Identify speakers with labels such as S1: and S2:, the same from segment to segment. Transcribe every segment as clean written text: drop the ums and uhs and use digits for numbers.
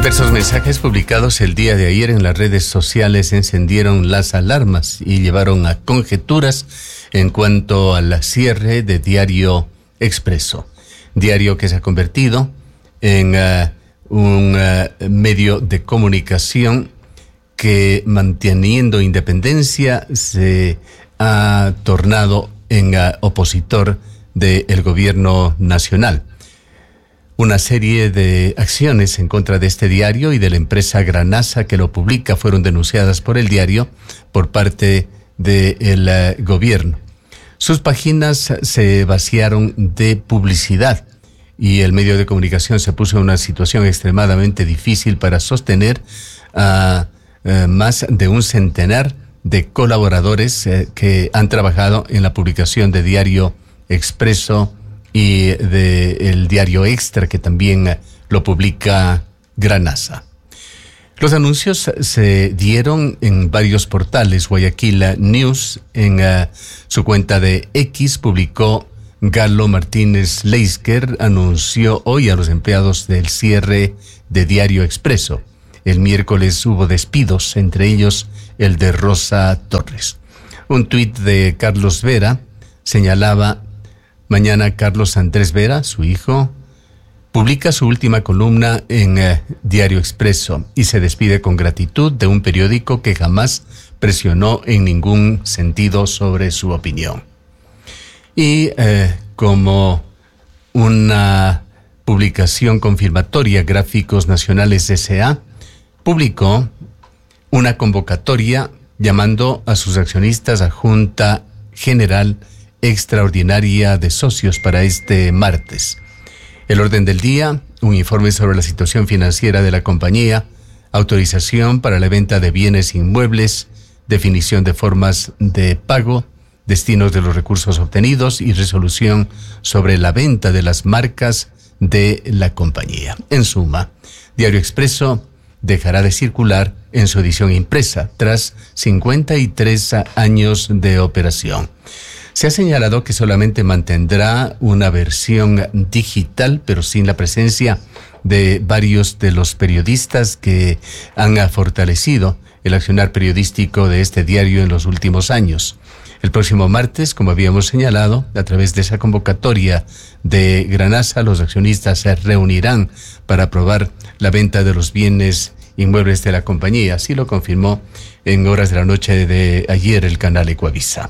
S1: Diversos mensajes publicados el día de ayer en las redes sociales encendieron las alarmas y llevaron a conjeturas en cuanto al cierre de Diario Expreso. Diario que se ha convertido en un medio de comunicación que, manteniendo independencia, se ha tornado en opositor del gobierno nacional. Una serie de acciones en contra de este diario y de la empresa Granasa que lo publica fueron denunciadas por el diario por parte del gobierno. Sus páginas se vaciaron de publicidad y el medio de comunicación se puso en una situación extremadamente difícil para sostener a más de un centenar de colaboradores que han trabajado en la publicación de Diario Expreso y del Diario Extra, que también lo publica Granasa. Los anuncios se dieron en varios portales. Guayaquil News, en su cuenta de X, publicó: Galo Martínez Leisker anunció hoy a los empleados del cierre de Diario Expreso. El miércoles hubo despidos, entre ellos el de Rosa Torres. Un tuit de Carlos Vera señalaba: mañana Carlos Andrés Vera, su hijo, publica su última columna en Diario Expreso y se despide con gratitud de un periódico que jamás presionó en ningún sentido sobre su opinión. Y como una publicación confirmatoria, Gráficos Nacionales S.A. publicó una convocatoria llamando a sus accionistas a Junta General Extraordinaria de Socios para este martes. El orden del día: un informe sobre la situación financiera de la compañía, autorización para la venta de bienes inmuebles, definición de formas de pago, destinos de los recursos obtenidos y resolución sobre la venta de las marcas de la compañía. En suma, Diario Expreso dejará de circular en su edición impresa tras 53 años de operación. Se ha señalado que solamente mantendrá una versión digital, pero sin la presencia de varios de los periodistas que han fortalecido el accionar periodístico de este diario en los últimos años. El próximo martes, como habíamos señalado, a través de esa convocatoria de Granasa, los accionistas se reunirán para aprobar la venta de los bienes inmuebles de la compañía. Así lo confirmó en horas de la noche de ayer el canal Ecuavisa.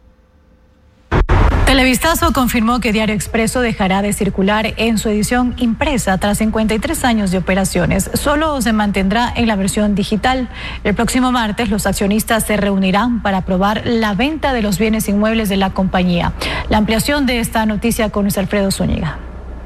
S2: Televistazo confirmó que Diario Expreso dejará de circular en su edición impresa tras 53 años de operaciones. Solo se mantendrá en la versión digital. El próximo martes los accionistas se reunirán para aprobar la venta de los bienes inmuebles de la compañía. La ampliación de esta noticia con Luis Alfredo Zúñiga.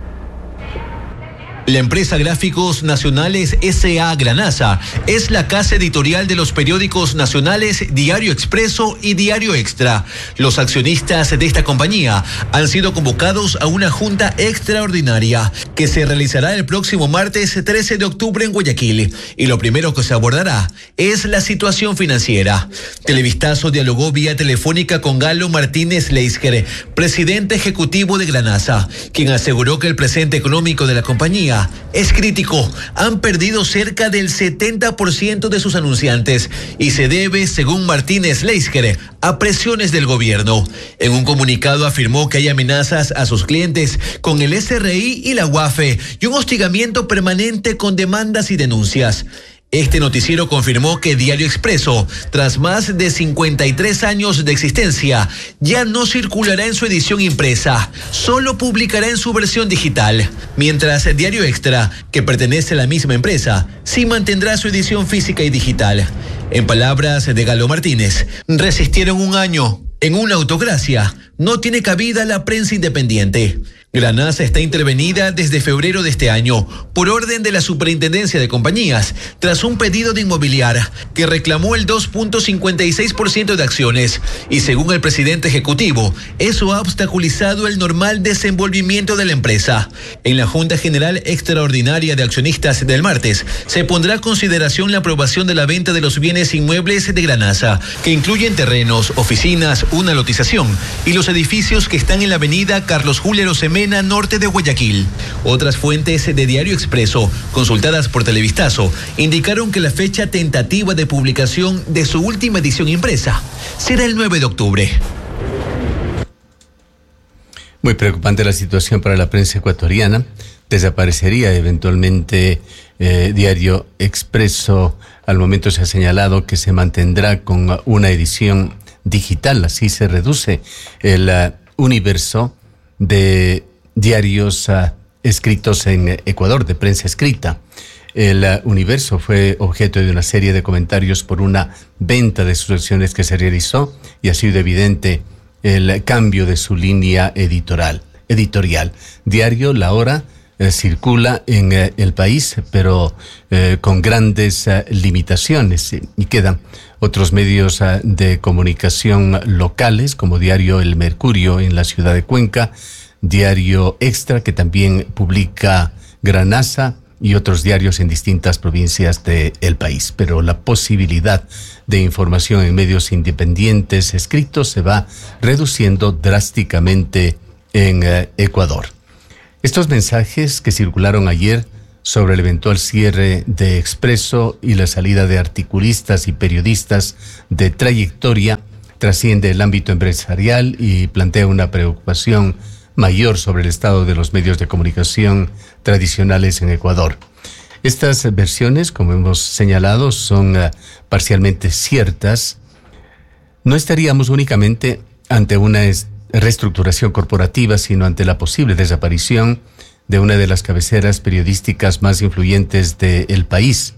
S3: La empresa Gráficos Nacionales S.A. Granasa es la casa editorial de los periódicos nacionales Diario Expreso y Diario Extra. Los accionistas de esta compañía han sido convocados a una junta extraordinaria que se realizará el próximo martes 13 de octubre en Guayaquil. Y lo primero que se abordará es la situación financiera. Televistazo dialogó vía telefónica con Galo Martínez Leisker, presidente ejecutivo de Granasa, quien aseguró que el presente económico de la compañía es crítico. Han perdido cerca del 70% de sus anunciantes y se debe, según Martínez Leisker, a presiones del gobierno. En un comunicado afirmó que hay amenazas a sus clientes con el SRI y la UAFE y un hostigamiento permanente con demandas y denuncias. Este noticiero confirmó que Diario Expreso, tras más de 53 años de existencia, ya no circulará en su edición impresa, solo publicará en su versión digital, mientras Diario Extra, que pertenece a la misma empresa, sí mantendrá su edición física y digital. En palabras de Galo Martínez, resistieron un año en una autocracia. No tiene cabida la prensa independiente. Granasa está intervenida desde febrero de este año por orden de la Superintendencia de Compañías tras un pedido de Inmobiliar que reclamó el 2.56% de acciones y, según el presidente ejecutivo, eso ha obstaculizado el normal desenvolvimiento de la empresa. En la Junta General Extraordinaria de Accionistas del martes se pondrá a consideración la aprobación de la venta de los bienes inmuebles de Granasa, que incluyen terrenos, oficinas, una lotización y los edificios que están en la avenida Carlos Julio Arosemena Mena, norte de Guayaquil. Otras fuentes de Diario Expreso, consultadas por Televistazo, indicaron que la fecha tentativa de publicación de su última edición impresa será el 9 de octubre.
S1: Muy preocupante la situación para la prensa ecuatoriana. Desaparecería eventualmente Diario Expreso. Al momento se ha señalado que se mantendrá con una edición digital. Así se reduce el universo de diarios escritos en Ecuador, de prensa escrita. El universo fue objeto de una serie de comentarios por una venta de sus acciones que se realizó y ha sido evidente el cambio de su línea editorial. Diario La Hora circula en el país, pero con grandes limitaciones, y quedan otros medios de comunicación locales, como Diario El Mercurio en la ciudad de Cuenca, Diario Extra, que también publica Granaza, y otros diarios en distintas provincias del país. Pero la posibilidad de información en medios independientes escritos se va reduciendo drásticamente en Ecuador. Estos mensajes que circularon ayer sobre el eventual cierre de Expreso y la salida de articulistas y periodistas de trayectoria trasciende el ámbito empresarial y plantea una preocupación mayor sobre el estado de los medios de comunicación tradicionales en Ecuador. Estas versiones, como hemos señalado, son parcialmente ciertas. No estaríamos únicamente ante una reestructuración corporativa, sino ante la posible desaparición de una de las cabeceras periodísticas más influyentes del país.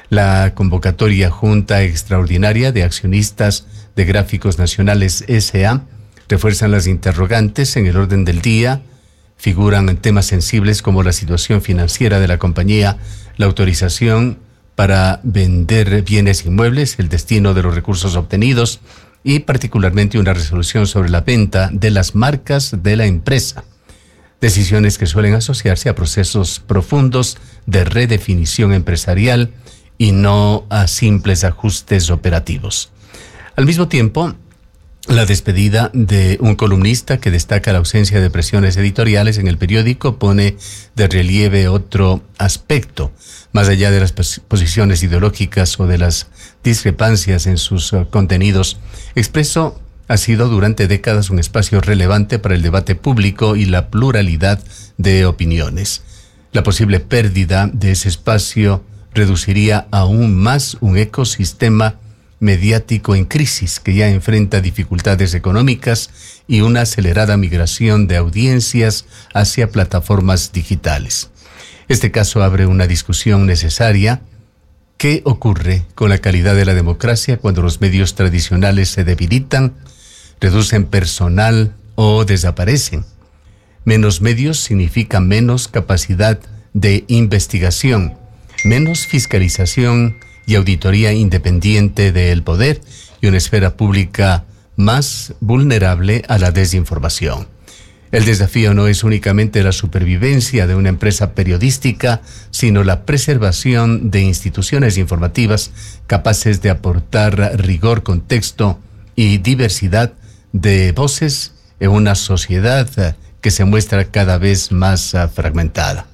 S1: La convocatoria Junta Extraordinaria de Accionistas de Gráficos Nacionales S.A. refuerzan las interrogantes en el orden del día. Figuran temas sensibles como la situación financiera de la compañía, la autorización para vender bienes inmuebles, el destino de los recursos obtenidos y particularmente una resolución sobre la venta de las marcas de la empresa. Decisiones que suelen asociarse a procesos profundos de redefinición empresarial y no a simples ajustes operativos. Al mismo tiempo, la despedida de un columnista que destaca la ausencia de presiones editoriales en el periódico pone de relieve otro aspecto. Más allá de las posiciones ideológicas o de las discrepancias en sus contenidos, Expreso ha sido durante décadas un espacio relevante para el debate público y la pluralidad de opiniones. La posible pérdida de ese espacio reduciría aún más un ecosistema mediático en crisis que ya enfrenta dificultades económicas y una acelerada migración de audiencias hacia plataformas digitales. Este caso abre una discusión necesaria. ¿Qué ocurre con la calidad de la democracia cuando los medios tradicionales se debilitan, reducen personal o desaparecen? Menos medios significa menos capacidad de investigación, menos fiscalización y auditoría independiente del poder y una esfera pública más vulnerable a la desinformación. El desafío no es únicamente la supervivencia de una empresa periodística, sino la preservación de instituciones informativas capaces de aportar rigor, contexto y diversidad de voces en una sociedad que se muestra cada vez más fragmentada.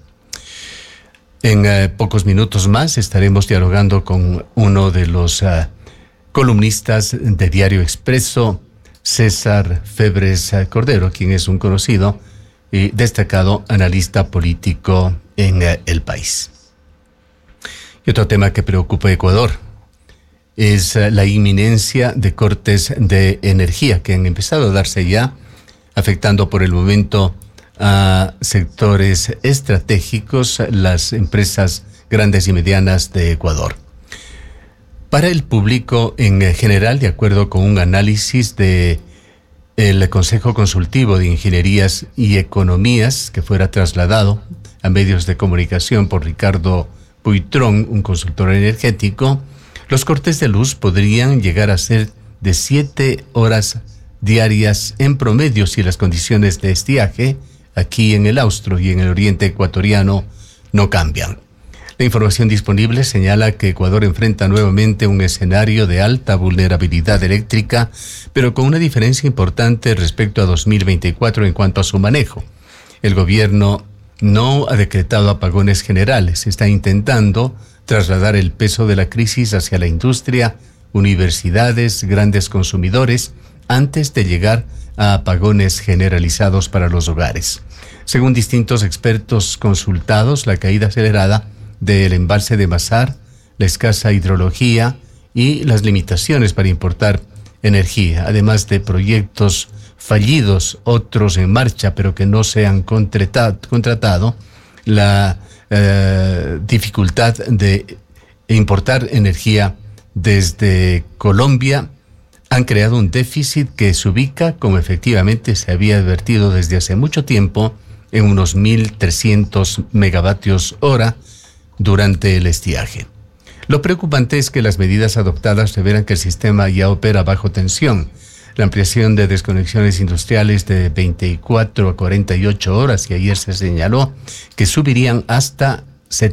S1: En pocos minutos más estaremos dialogando con uno de los columnistas de Diario Expreso, César Febres Cordero, quien es un conocido y destacado analista político en el país. Y otro tema que preocupa a Ecuador es la inminencia de cortes de energía que han empezado a darse ya, afectando por el momento a sectores estratégicos, las empresas grandes y medianas de Ecuador. Para el público en general, de acuerdo con un análisis de el Consejo Consultivo de Ingenierías y Economías que fuera trasladado a medios de comunicación por Ricardo Buitrón, un consultor energético, los cortes de luz podrían llegar a ser de 7 horas diarias en promedio si las condiciones de estiaje aquí en el Austro y en el oriente ecuatoriano no cambian. La información disponible señala que Ecuador enfrenta nuevamente un escenario de alta vulnerabilidad eléctrica, pero con una diferencia importante respecto a 2024 en cuanto a su manejo. El gobierno no ha decretado apagones generales, está intentando trasladar el peso de la crisis hacia la industria, universidades, grandes consumidores, antes de llegar a apagones generalizados para los hogares. Según distintos expertos consultados, la caída acelerada del embalse de Mazar, la escasa hidrología y las limitaciones para importar energía, además de proyectos fallidos, otros en marcha pero que no se han contratado, la dificultad de importar energía desde Colombia han creado un déficit que se ubica, como efectivamente se había advertido desde hace mucho tiempo, en unos 1.300 megavatios hora durante el estiaje. Lo preocupante es que las medidas adoptadas revelan que el sistema ya opera bajo tensión. La ampliación de desconexiones industriales de 24 a 48 horas y ayer se señaló que subirían hasta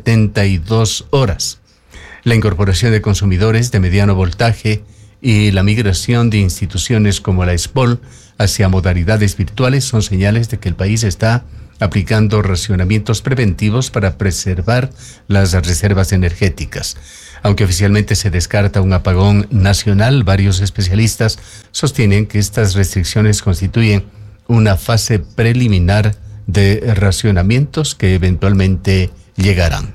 S1: 72 horas. La incorporación de consumidores de mediano voltaje y la migración de instituciones como la ESPOL hacia modalidades virtuales son señales de que el país está aplicando racionamientos preventivos para preservar las reservas energéticas. Aunque oficialmente se descarta un apagón nacional, varios especialistas sostienen que estas restricciones constituyen una fase preliminar de racionamientos que eventualmente llegarán.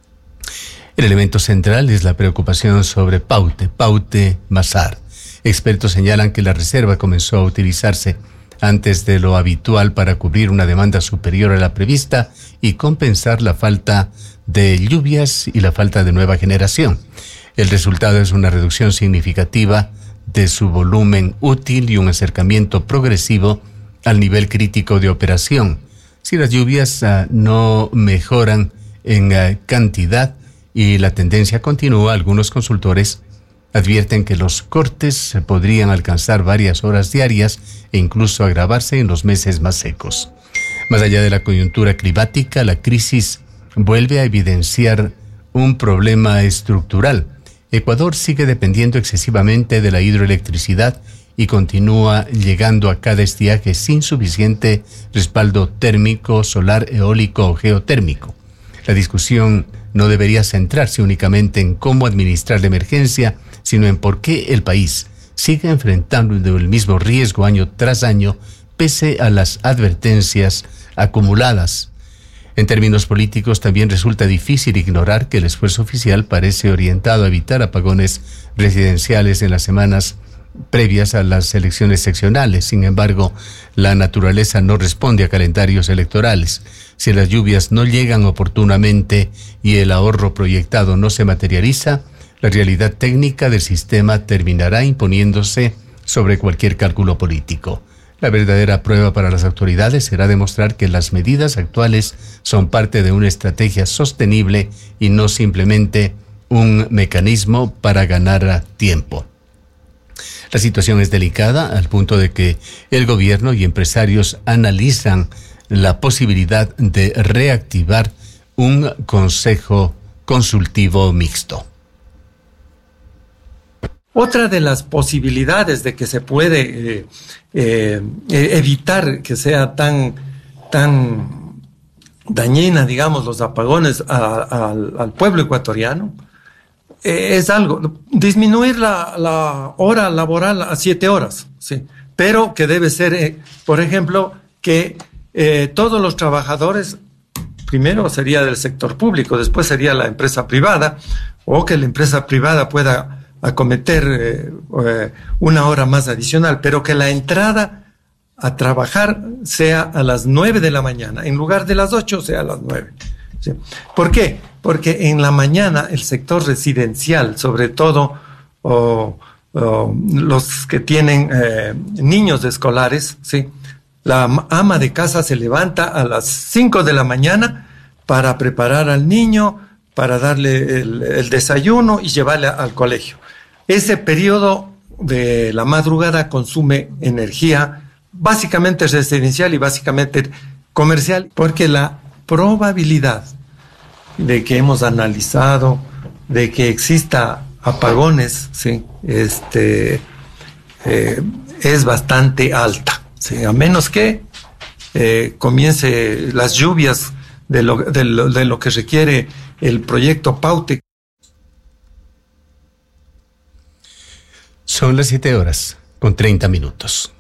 S1: El elemento central es la preocupación sobre Paute-Mazar. Expertos señalan que la reserva comenzó a utilizarse antes de lo habitual para cubrir una demanda superior a la prevista y compensar la falta de lluvias y la falta de nueva generación. El resultado es una reducción significativa de su volumen útil y un acercamiento progresivo al nivel crítico de operación. Si las lluvias no mejoran en cantidad y la tendencia continúa, algunos consultores advierten que los cortes podrían alcanzar varias horas diarias e incluso agravarse en los meses más secos. Más allá de la coyuntura climática, la crisis vuelve a evidenciar un problema estructural. Ecuador sigue dependiendo excesivamente de la hidroelectricidad y continúa llegando a cada estiaje sin suficiente respaldo térmico, solar, eólico o geotérmico. La discusión no debería centrarse únicamente en cómo administrar la emergencia, sino en por qué el país sigue enfrentando el mismo riesgo año tras año, pese a las advertencias acumuladas. En términos políticos, también resulta difícil ignorar que el esfuerzo oficial parece orientado a evitar apagones residenciales en las semanas previas a las elecciones seccionales. Sin embargo, la naturaleza no responde a calendarios electorales. Si las lluvias no llegan oportunamente y el ahorro proyectado no se materializa, la realidad técnica del sistema terminará imponiéndose sobre cualquier cálculo político. La verdadera prueba para las autoridades será demostrar que las medidas actuales son parte de una estrategia sostenible y no simplemente un mecanismo para ganar tiempo. La situación es delicada al punto de que el gobierno y empresarios analizan la posibilidad de reactivar un consejo consultivo mixto.
S4: Otra de las posibilidades de que se puede evitar que sea tan dañina, digamos, los apagones al pueblo ecuatoriano, es algo, disminuir la hora laboral a 7 horas, sí, pero que debe ser, por ejemplo, que todos los trabajadores, primero sería del sector público, después sería la empresa privada, o que la empresa privada pueda acometer una hora más adicional, pero que la entrada a trabajar sea a las 9 de la mañana, en lugar de las 8 sea a las 9. ¿Sí? ¿Por qué? Porque en la mañana el sector residencial, sobre todo los que tienen niños escolares, ¿sí? La ama de casa se levanta a las 5 de la mañana para preparar al niño, para darle el desayuno y llevarle al colegio. Ese periodo de la madrugada consume energía básicamente residencial y básicamente comercial, porque la probabilidad de que hemos analizado de que exista apagones, ¿sí? Es bastante alta, ¿sí? A menos que comience las lluvias de lo que requiere el proyecto Paute.
S1: Son las 7:30 PM.